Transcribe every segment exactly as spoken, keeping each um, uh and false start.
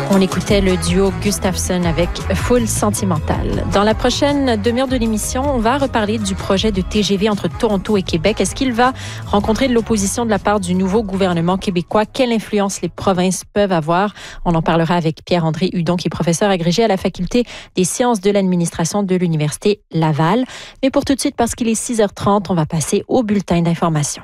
On écoutait le duo Gustafsson avec Full Sentimental. Dans la prochaine demi-heure de l'émission, on va reparler du projet de T G V entre Toronto et Québec. Est-ce qu'il va rencontrer de l'opposition de la part du nouveau gouvernement québécois? Quelle influence les provinces peuvent avoir? On en parlera avec Pierre-André Hudon, qui est professeur agrégé à la Faculté des sciences de l'administration de l'Université Laval. Mais pour tout de suite, parce qu'il est six heures trente, on va passer au bulletin d'information.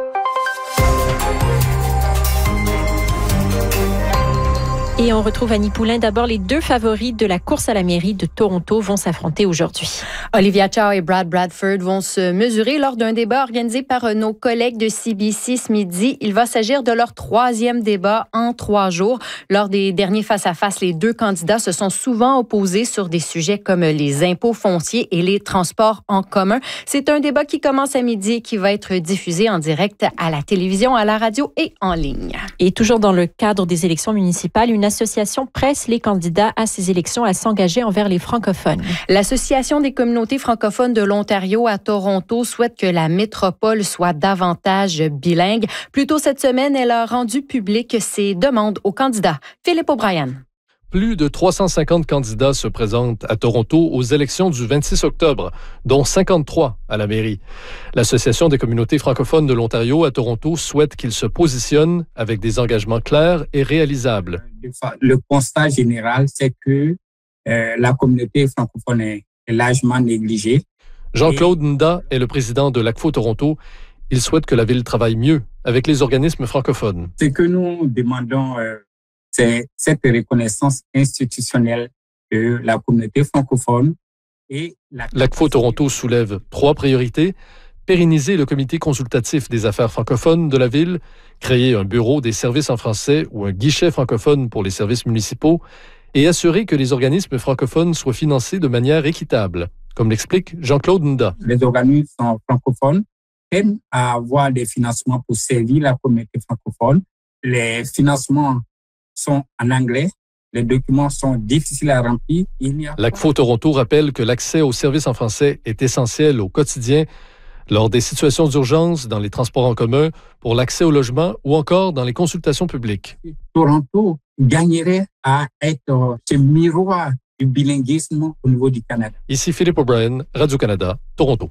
Et on retrouve Annie Poulain. D'abord, les deux favoris de la course à la mairie de Toronto vont s'affronter aujourd'hui. Olivia Chow et Brad Bradford vont se mesurer lors d'un débat organisé par nos collègues de C B C ce midi. Il va s'agir de leur troisième débat en trois jours. Lors des derniers face-à-face, les deux candidats se sont souvent opposés sur des sujets comme les impôts fonciers et les transports en commun. C'est un débat qui commence à midi et qui va être diffusé en direct à la télévision, à la radio et en ligne. Et toujours dans le cadre des élections municipales, une association presse les candidats à ces élections à s'engager envers les francophones. L'Association des communautés francophones de l'Ontario à Toronto souhaite que la métropole soit davantage bilingue. Plus tôt cette semaine, elle a rendu public ses demandes aux candidats. Philippe O'Brien. Plus de trois cent cinquante candidats se présentent à Toronto aux élections du vingt-six octobre, dont cinquante-trois à la mairie. L'Association des communautés francophones de l'Ontario à Toronto souhaite qu'ils se positionnent avec des engagements clairs et réalisables. Le constat général, c'est que euh, la communauté francophone est largement négligée. Jean-Claude Nda est le président de l'A C F O Toronto. Il souhaite que la ville travaille mieux avec les organismes francophones. Ce que nous demandons, euh, c'est cette reconnaissance institutionnelle de la communauté francophone. Et la... L'A C F O Toronto soulève trois priorités. Pérenniser le comité consultatif des affaires francophones de la ville, créer un bureau des services en français ou un guichet francophone pour les services municipaux et assurer que les organismes francophones soient financés de manière équitable, comme l'explique Jean-Claude Nda. Les organismes francophones aiment à avoir des financements pour servir la communauté francophone. Les financements sont en anglais. Les documents sont difficiles à remplir. L'A C F O Toronto rappelle que l'accès aux services en français est essentiel au quotidien lors des situations d'urgence, dans les transports en commun, pour l'accès au logement ou encore dans les consultations publiques. Toronto gagnerait à être ce miroir du bilinguisme au niveau du Canada. Ici Philippe O'Brien, Radio-Canada, Toronto.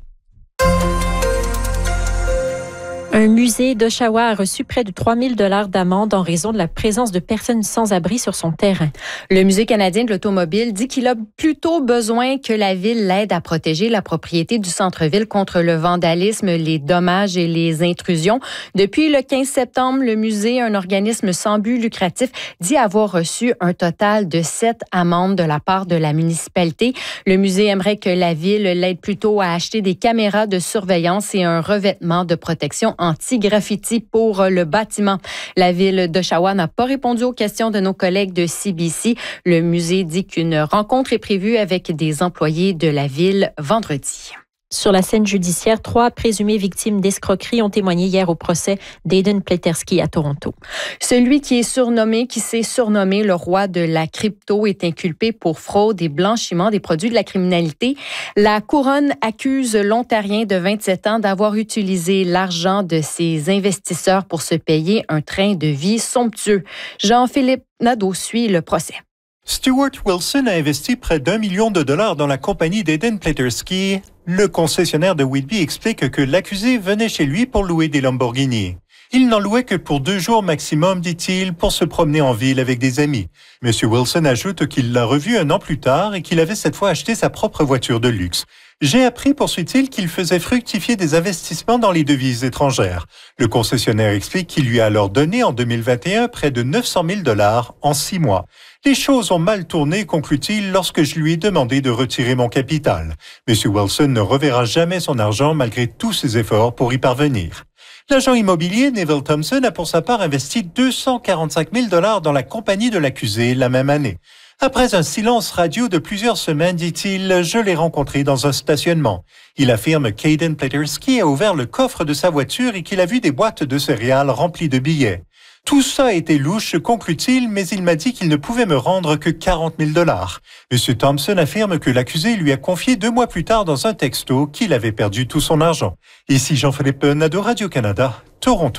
Un musée d'Oshawa a reçu près de trois mille dollars d'amende en raison de la présence de personnes sans-abri sur son terrain. Le Musée canadien de l'automobile dit qu'il a plutôt besoin que la ville l'aide à protéger la propriété du centre-ville contre le vandalisme, les dommages et les intrusions. Depuis le quinze septembre, le musée, un organisme sans but lucratif, dit avoir reçu un total de sept amendes de la part de la municipalité. Le musée aimerait que la ville l'aide plutôt à acheter des caméras de surveillance et un revêtement de protection anti-graffiti pour le bâtiment. La ville d'Oshawa n'a pas répondu aux questions de nos collègues de C B C. Le musée dit qu'une rencontre est prévue avec des employés de la ville vendredi. Sur la scène judiciaire, trois présumées victimes d'escroquerie ont témoigné hier au procès d'Aiden Pleterski à Toronto. Celui qui est surnommé, qui s'est surnommé le roi de la crypto est inculpé pour fraude et blanchiment des produits de la criminalité. La couronne accuse l'Ontarien de vingt-sept ans d'avoir utilisé l'argent de ses investisseurs pour se payer un train de vie somptueux. Jean-Philippe Nadeau suit le procès. Stuart Wilson a investi près d'un million de dollars dans la compagnie d'Aiden Pleterski. Le concessionnaire de Whitby explique que l'accusé venait chez lui pour louer des Lamborghini. Il n'en louait que pour deux jours maximum, dit-il, pour se promener en ville avec des amis. M. Wilson ajoute qu'il l'a revu un an plus tard et qu'il avait cette fois acheté sa propre voiture de luxe. J'ai appris, poursuit-il, qu'il faisait fructifier des investissements dans les devises étrangères. Le concessionnaire explique qu'il lui a alors donné en deux mille vingt et un près de neuf cent mille dollars en six mois. Les choses ont mal tourné, conclut-il, lorsque je lui ai demandé de retirer mon capital. M. Wilson ne reverra jamais son argent malgré tous ses efforts pour y parvenir. L'agent immobilier Neville Thompson a pour sa part investi deux cent quarante-cinq mille dollars dans la compagnie de l'accusé la même année. Après un silence radio de plusieurs semaines, dit-il, je l'ai rencontré dans un stationnement. Il affirme qu'Aiden Pleterski a ouvert le coffre de sa voiture et qu'il a vu des boîtes de céréales remplies de billets. Tout ça a été louche, conclut-il, mais il m'a dit qu'il ne pouvait me rendre que quarante mille dollars. M. Thompson affirme que l'accusé lui a confié deux mois plus tard dans un texto qu'il avait perdu tout son argent. Ici Jean-Philippe Nadeau, Radio-Canada, Toronto.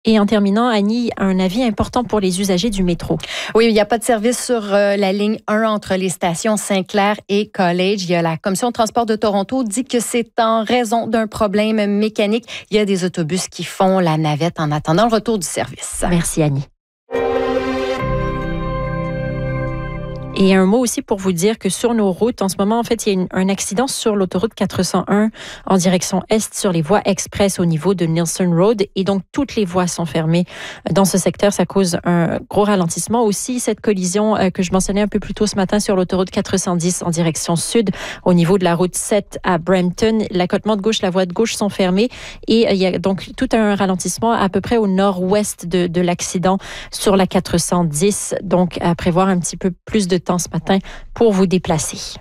Et en terminant, Annie, un avis important pour les usagers du métro. Oui, il n'y a pas de service sur euh, la ligne un entre les stations Saint-Clair et College. Il y a la Commission de transport de Toronto dit que c'est en raison d'un problème mécanique. Il y a des autobus qui font la navette en attendant le retour du service. Merci, Annie. Et un mot aussi pour vous dire que sur nos routes, en ce moment, en fait, il y a une, un accident sur l'autoroute quatre cent un en direction est sur les voies express au niveau de Nielsen Road. Et donc, toutes les voies sont fermées dans ce secteur. Ça cause un gros ralentissement. Aussi, cette collision euh, que je mentionnais un peu plus tôt ce matin sur l'autoroute quatre cent dix en direction sud au niveau de la route sept à Brampton. L'accotement de gauche, la voie de gauche sont fermées. Et euh, il y a donc tout un ralentissement à peu près au nord-ouest de, de l'accident sur la quatre cent dix. Donc, à prévoir un petit peu plus de temps ce matin pour vous déplacer.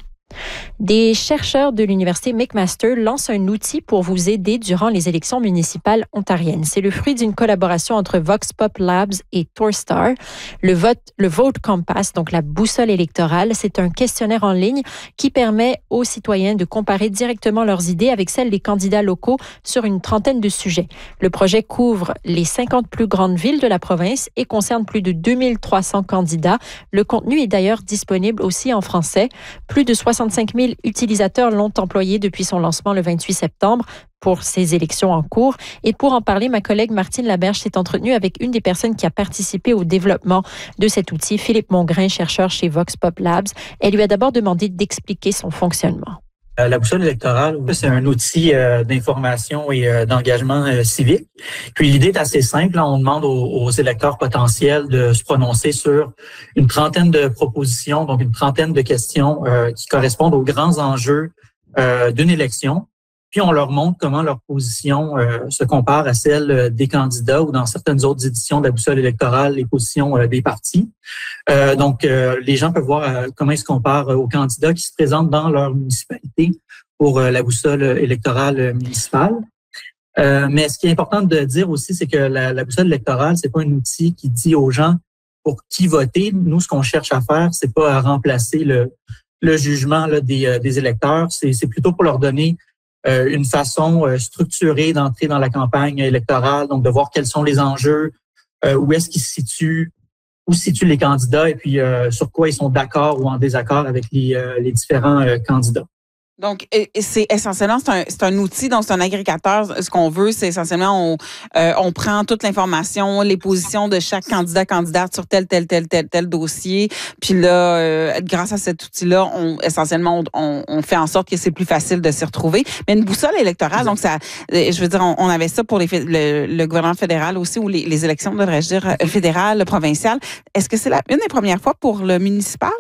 Des chercheurs de l'Université McMaster lancent un outil pour vous aider durant les élections municipales ontariennes. C'est le fruit d'une collaboration entre Vox Pop Labs et Torstar. Le vote, le Vote Compass, donc la boussole électorale, c'est un questionnaire en ligne qui permet aux citoyens de comparer directement leurs idées avec celles des candidats locaux sur une trentaine de sujets. Le projet couvre les cinquante plus grandes villes de la province et concerne plus de deux mille trois cents candidats. Le contenu est d'ailleurs disponible aussi en français. Plus de soixante-cinq mille utilisateurs l'ont employé depuis son lancement le vingt-huit septembre pour ces élections en cours. Et pour en parler, ma collègue Martine Laberge s'est entretenue avec une des personnes qui a participé au développement de cet outil, Philippe Mongrain, chercheur chez Vox Pop Labs. Elle lui a d'abord demandé d'expliquer son fonctionnement. La boussole électorale, c'est un outil euh, d'information et euh, d'engagement euh, civique. Puis l'idée est assez simple. On demande aux, aux électeurs potentiels de se prononcer sur une trentaine de propositions, donc une trentaine de questions euh, qui correspondent aux grands enjeux euh, d'une élection. Puis on leur montre comment leur position euh, se compare à celle des candidats ou dans certaines autres éditions de la boussole électorale, les positions euh, des partis. Euh, donc, euh, les gens peuvent voir euh, comment ils se comparent aux candidats qui se présentent dans leur municipalité pour euh, la boussole électorale municipale. Euh, mais ce qui est important de dire aussi, c'est que la, la boussole électorale, c'est pas un outil qui dit aux gens pour qui voter. Nous, ce qu'on cherche à faire, c'est pas à remplacer le, le jugement là, des, euh, des électeurs. C'est, c'est plutôt pour leur donner Euh, une façon euh, structurée d'entrer dans la campagne électorale, donc de voir quels sont les enjeux, euh, où est-ce qu'ils se situent, où se situent les candidats et puis euh, sur quoi ils sont d'accord ou en désaccord avec les, euh, les différents euh, candidats. Donc, c'est essentiellement, c'est un, c'est un outil, donc c'est un agrégateur. Ce qu'on veut, c'est essentiellement, on, euh, on prend toute l'information, les positions de chaque candidat, candidate sur tel, tel, tel, tel, tel dossier. Puis là, euh, grâce à cet outil-là, on, essentiellement, on, on fait en sorte que c'est plus facile de s'y retrouver. Mais une boussole électorale, donc ça, je veux dire, on, on avait ça pour les, le, le gouvernement fédéral aussi, ou les, les élections, devrais-je dire, fédérales, provinciales. Est-ce que c'est la, une des premières fois pour le municipal?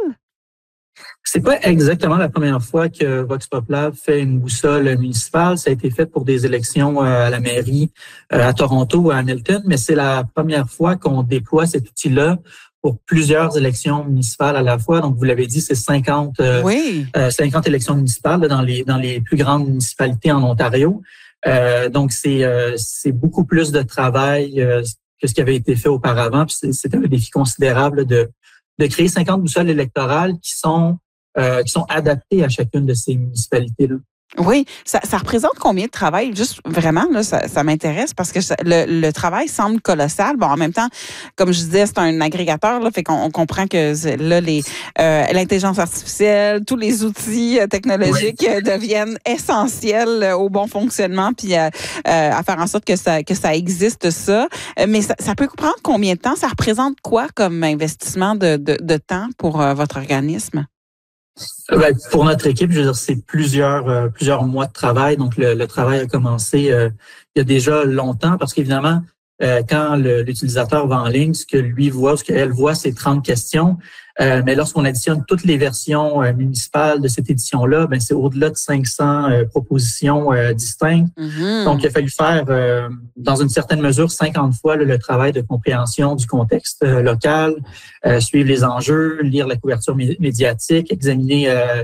C'est pas exactement la première fois que Vox Pop Lab fait une boussole municipale. Ça a été fait pour des élections à la mairie à Toronto ou à Hamilton, mais c'est la première fois qu'on déploie cet outil-là pour plusieurs élections municipales à la fois. Donc, vous l'avez dit, c'est cinquante, oui. euh, cinquante élections municipales là, dans les dans les plus grandes municipalités en Ontario. Euh, donc, c'est euh, c'est beaucoup plus de travail euh, que ce qui avait été fait auparavant. Puis c'est, c'est un défi considérable de de créer cinquante boussoles électorales qui sont euh, qui sont adaptées à chacune de ces municipalités-là. Oui, ça, ça représente combien de travail? Juste vraiment, là, ça, ça m'intéresse parce que ça, le, le travail semble colossal. Bon, en même temps, comme je disais, c'est un agrégateur, là, fait qu'on on comprend que là, les euh, l'intelligence artificielle, tous les outils technologiques oui. deviennent essentiels au bon fonctionnement, puis euh, à faire en sorte que ça que ça existe ça. Mais ça, ça peut prendre combien de temps? Ça représente quoi comme investissement de, de, de temps pour euh, votre organisme? Ben, pour notre équipe, je veux dire, c'est plusieurs euh, plusieurs mois de travail. Donc, le, le travail a commencé euh, il y a déjà longtemps parce qu'évidemment, euh, quand le, l'utilisateur va en ligne, ce que lui voit, ce qu'elle voit, c'est trente questions. Euh, mais lorsqu'on additionne toutes les versions euh, municipales de cette édition-là, ben c'est au-delà de cinq cents euh, propositions euh, distinctes. Mm-hmm. Donc, il a fallu faire, euh, dans une certaine mesure, cinquante fois là, le travail de compréhension du contexte euh, local, euh, suivre les enjeux, lire la couverture mé- médiatique, examiner euh,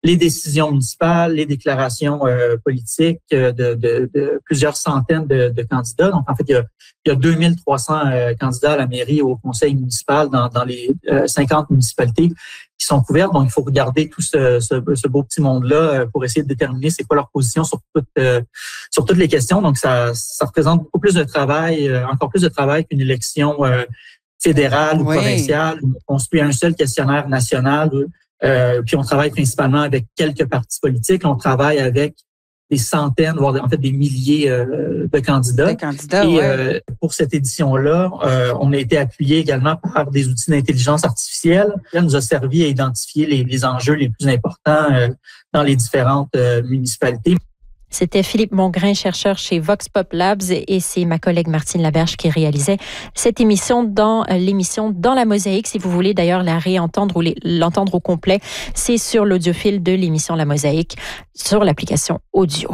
les décisions municipales, les déclarations euh, politiques de, de, de plusieurs centaines de, de candidats. Donc, en fait, il y a, il y a deux mille trois cents euh, candidats à la mairie et au conseil municipal dans, dans les euh, cinquante municipalités qui sont couvertes. Donc, il faut regarder tout ce, ce, ce beau petit monde-là pour essayer de déterminer c'est quoi leur position sur, toute, euh, sur toutes les questions. Donc, ça, ça représente beaucoup plus de travail, euh, encore plus de travail qu'une élection euh, fédérale ou oui. provinciale où on suit un seul questionnaire national. Euh, puis on travaille principalement avec quelques partis politiques. On travaille avec des centaines, voire en fait des milliers euh, de candidats. Des candidats, Et ouais. euh, pour cette édition-là, euh, on a été appuyé également par des outils d'intelligence artificielle. Elle nous a servi à identifier les, les enjeux les plus importants euh, dans les différentes euh, municipalités. C'était Philippe Mongrain, chercheur chez Vox Pop Labs, et c'est ma collègue Martine Laberge qui réalisait cette émission dans l'émission Dans la Mosaïque. Si vous voulez d'ailleurs la réentendre ou l'entendre au complet, c'est sur l'audiofil de l'émission La Mosaïque sur l'application audio.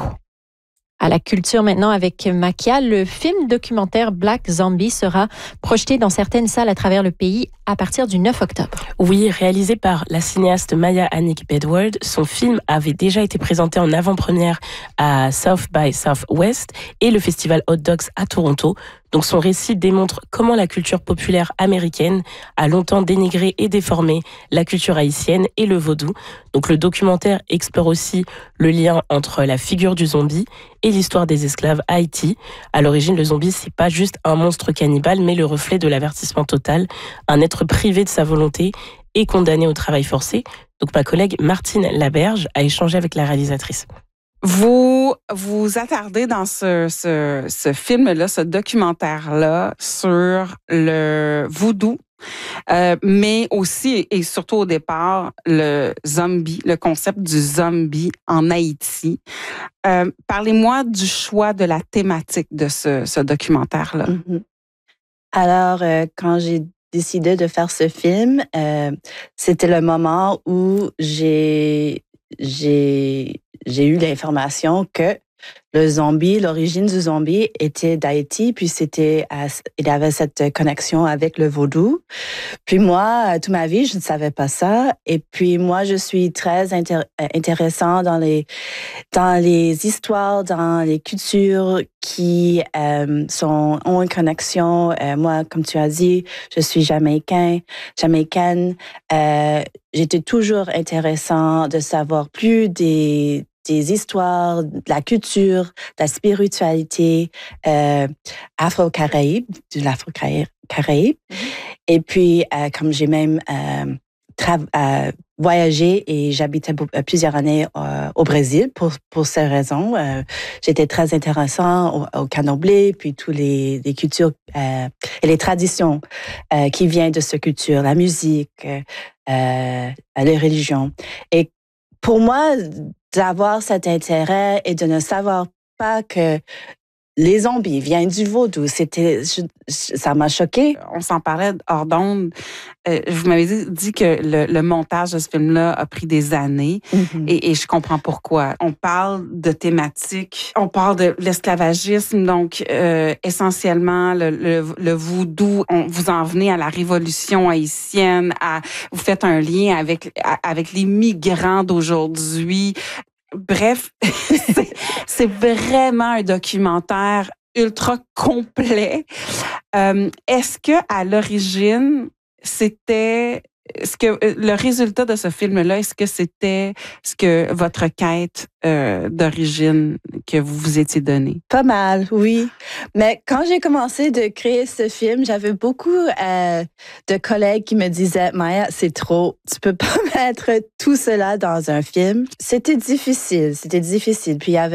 À la culture maintenant avec Makia, le film documentaire Black Zombie sera projeté dans certaines salles à travers le pays à partir du neuf octobre. Oui, réalisé par la cinéaste Maya Hannick Bedward, son film avait déjà été présenté en avant-première à South by Southwest et le festival Hot Dogs à Toronto. Donc son récit démontre comment la culture populaire américaine a longtemps dénigré et déformé la culture haïtienne et le vaudou. Donc le documentaire explore aussi le lien entre la figure du zombie et l'histoire des esclaves à Haïti. À l'origine, le zombie, c'est pas juste un monstre cannibale, mais le reflet de l'avertissement total, un être privé de sa volonté et condamné au travail forcé. Donc ma collègue Martine Laberge a échangé avec la réalisatrice. Vous vous attardez dans ce, ce, ce film-là, ce documentaire-là sur le voodoo, euh, mais aussi et surtout au départ, le zombie, le concept du zombie en Haïti. Euh, parlez-moi du choix de la thématique de ce, ce documentaire-là. Mm-hmm. Alors, euh, quand j'ai décidé de faire ce film, euh, c'était le moment où j'ai j'ai j'ai eu l'information que le zombie, l'origine du zombie était d'Haïti, puis c'était, il avait cette connexion avec le vaudou. Puis moi, toute ma vie, je ne savais pas ça. Et puis moi, je suis très intér- intéressant dans les dans les histoires, dans les cultures qui euh, sont ont une connexion. Euh, moi, comme tu as dit, je suis jamaïcain, jamaïcaine. Euh, j'étais toujours intéressant de savoir plus des des histoires, de la culture, de la spiritualité euh, afro-caraïbe, de l'afro-caraïbe. Mm-hmm. Et puis, euh, comme j'ai même euh, tra- euh, voyagé et j'habitais plusieurs années euh, au Brésil pour pour ces raisons, euh, j'étais très intéressant au, au candomblé, puis tous les, les cultures euh, et les traditions euh, qui viennent de cette culture, la musique, euh, les religions. Et pour moi, d'avoir cet intérêt et de ne savoir pas que les zombies viennent du vaudou, c'était, je, ça m'a choqué. On s'en parlait hors d'onde. Euh, vous m'avez dit, dit que le, le montage de ce film-là a pris des années mm-hmm. et, et je comprends pourquoi. On parle de thématiques, on parle de l'esclavagisme, donc euh, essentiellement le, le, le voodoo. On, vous en venez à la révolution haïtienne, à, vous faites un lien avec, à, avec les migrants d'aujourd'hui. Bref, c'est, c'est vraiment un documentaire ultra complet. Euh, est-ce que à l'origine, c'était ce que le résultat de ce film-là, est-ce que c'était ce que votre quête euh, d'origine que vous vous étiez donnée? Pas mal, oui. Mais quand j'ai commencé de créer ce film, j'avais beaucoup euh, de collègues qui me disaient « Maya, c'est trop, tu peux pas mettre tout cela dans un film. » C'était difficile, c'était difficile. Puis il y avait